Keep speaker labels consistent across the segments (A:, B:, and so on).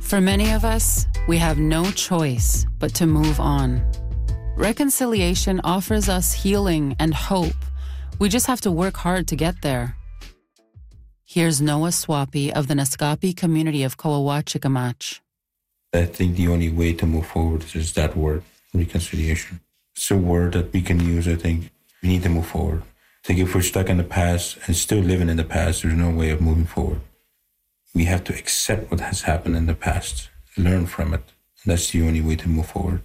A: For many of us, we have no choice but to move on. Reconciliation offers us healing and hope. We just have to work hard to get there. Here's Noah Swapi of the Naskapi community of Coahuachicamach.
B: I think the only way to move forward is just that word, reconciliation. It's a word that we can use, I think. We need to move forward. I think if we're stuck in the past and still living in the past, there's no way of moving forward. We have to accept what has happened in the past, learn from it. And that's the only way to move forward.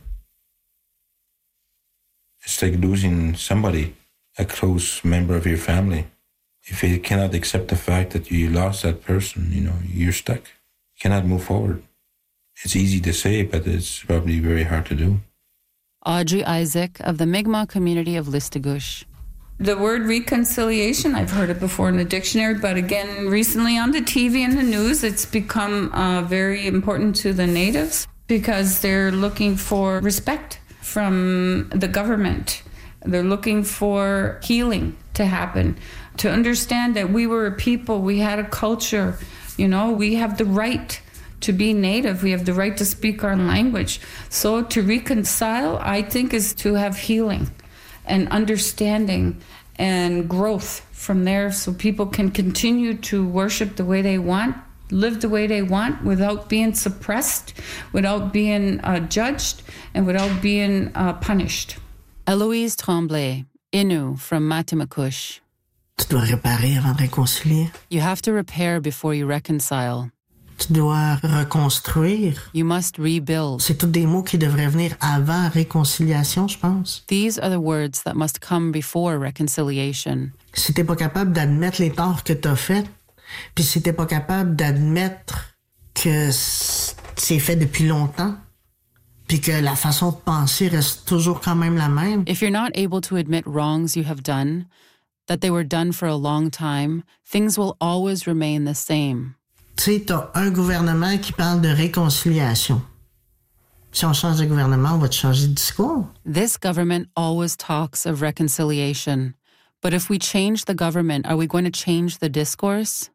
B: It's like losing somebody, a close member of your family. If you cannot accept the fact that you lost that person, you're stuck. You cannot move forward. It's easy to say, but it's probably very hard to do.
A: Audrey Isaac of the Mi'kmaq community of Listugush.
C: The word reconciliation, I've heard it before in the dictionary, but again, recently on the TV and the news, it's become very important to the natives because they're looking for respect from the government. They're looking for healing to happen, to understand that we were a people, we had a culture, we have the right to be native, we have the right to speak our language. So to reconcile, I think, is to have healing and understanding and growth from there so people can continue to worship the way they want, live the way they want without being suppressed, without being judged, and without being punished.
A: Eloise Tremblay, Innu from Matimakush.
D: Tu dois réparer avant de réconcilier.
A: You have to repair before you reconcile.
D: Tu dois reconstruire.
A: You must rebuild.
D: C'est tous des mots qui devraient venir avant réconciliation, je pense.
A: These are the words that must come before reconciliation.
D: Si t'es pas capable d'admettre les torts que t'as faits, puis si t'es pas capable d'admettre que c'est fait depuis longtemps, puis que la façon de penser reste toujours quand même la même.
A: If you're not able to admit wrongs you have done, that they were done for a long time, things will always remain the same.
D: Tu sais, t'as un gouvernement qui parle de réconciliation. Si on change de gouvernement, on va te changer de discours.
A: This government always talks of reconciliation. But if we change the government, are we going to change the discourse?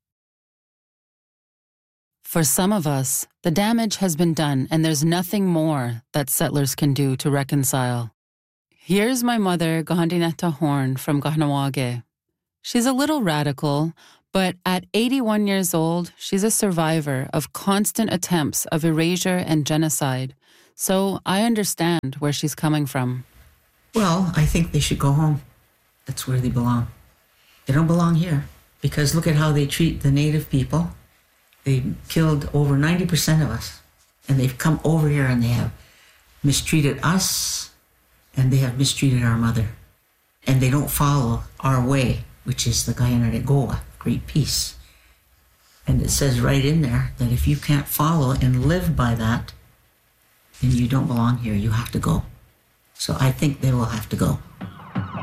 A: For some of us, the damage has been done and there's nothing more that settlers can do to reconcile. Here's my mother, Gahandinetta Horn from Kahnawake. She's a little radical, but at 81 years old, she's a survivor of constant attempts of erasure and genocide. So I understand where she's coming from.
E: Well, I think they should go home. That's where they belong. They don't belong here because look at how they treat the native people. They killed over 90% of us, and they've come over here and they have mistreated us, and they have mistreated our mother. And they don't follow our way, which is the Guyana de Goa, great peace. And it says right in there that if you can't follow and live by that, then you don't belong here. You have to go. So I think they will have to go.